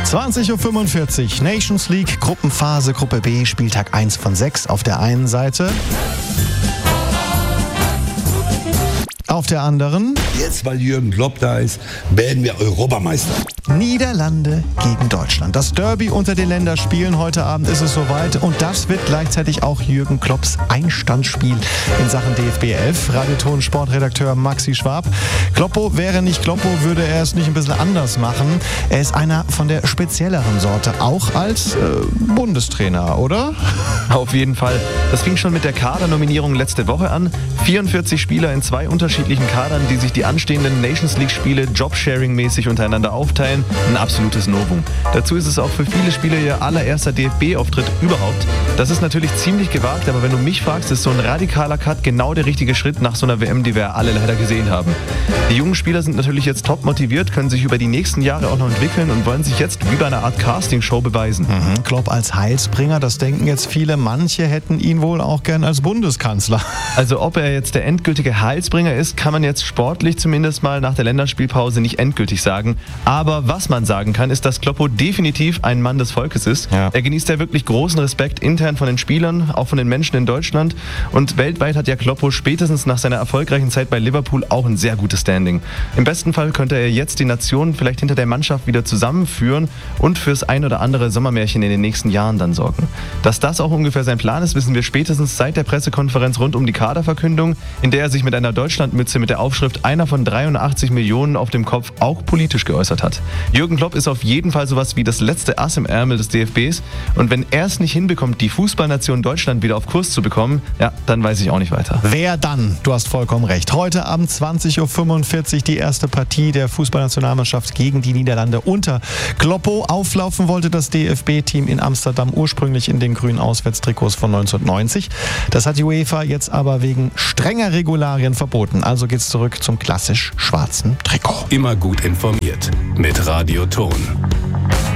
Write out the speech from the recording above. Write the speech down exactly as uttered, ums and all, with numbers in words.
zwanzig Uhr fünfundvierzig, Nations League, Gruppenphase, Gruppe B, Spieltag eins von sechs auf der einen Seite. Auf der anderen... Jetzt, weil Jürgen Klopp da ist, werden wir Europameister. Niederlande gegen Deutschland. Das Derby unter den Länderspielen. Heute Abend ist es soweit. Und das wird gleichzeitig auch Jürgen Klopps Einstandsspiel in Sachen D F B elf. Radioton Sportredakteur Maxi Schwab. Kloppo wäre nicht Kloppo, würde er es nicht ein bisschen anders machen. Er ist einer von der spezielleren Sorte, auch als äh, Bundestrainer, oder? Auf jeden Fall. Das fing schon mit der Kadernominierung letzte Woche an. vierundvierzig Spieler in zwei unterschiedlichen Kadern, die sich die anstehenden Nations League-Spiele Jobsharing-mäßig untereinander aufteilen. Ein absolutes Novum. Dazu ist es auch für viele Spieler ihr allererster D F B-Auftritt überhaupt. Das ist natürlich ziemlich gewagt, aber wenn du mich fragst, ist so ein radikaler Cut genau der richtige Schritt nach so einer W M, die wir alle leider gesehen haben. Die jungen Spieler sind natürlich jetzt top motiviert, können sich über die nächsten Jahre auch noch entwickeln und wollen sich jetzt wie bei einer Art Castingshow beweisen. Mhm. Klopp als Heilsbringer, das denken jetzt viele. Manche hätten ihn wohl auch gern als Bundeskanzler. Also ob er jetzt der endgültige Heilsbringer ist, kann man jetzt sportlich zumindest mal nach der Länderspielpause nicht endgültig sagen. Aber was man sagen kann, ist, dass Kloppo definitiv ein Mann des Volkes ist. Ja. Er genießt ja wirklich großen Respekt intern von den Spielern, auch von den Menschen in Deutschland. Und weltweit hat ja Kloppo spätestens nach seiner erfolgreichen Zeit bei Liverpool auch ein sehr gutes Standing. Im besten Fall könnte er jetzt die Nation vielleicht hinter der Mannschaft wieder zusammenführen und fürs ein oder andere Sommermärchen in den nächsten Jahren dann sorgen. Dass das auch ungefähr sein Plan ist, wissen wir spätestens seit der Pressekonferenz rund um die Kaderverkündung, in der er sich mit einer Deutschlandmütze mit der Aufschrift einer von dreiundachtzig Millionen auf dem Kopf auch politisch geäußert hat. Jürgen Klopp ist auf jeden Fall sowas wie das letzte Ass im Ärmel des D F Bs und wenn er es nicht hinbekommt, die Fußballnation Deutschland wieder auf Kurs zu bekommen, ja, dann weiß ich auch nicht weiter. Wer dann? Du hast vollkommen recht. Heute Abend zwanzig Uhr fünfundvierzig die erste Partie der Fußballnationalmannschaft gegen die Niederlande unter Kloppo. Auflaufen wollte das D F B-Team in Amsterdam ursprünglich in den grünen Auswärtstrikots von neunzehnhundertneunzig. Das hat die UEFA jetzt aber wegen strenger Regularien verboten. Also geht's zurück zum klassisch schwarzen Trikot. Immer gut informiert mit Radio Ton.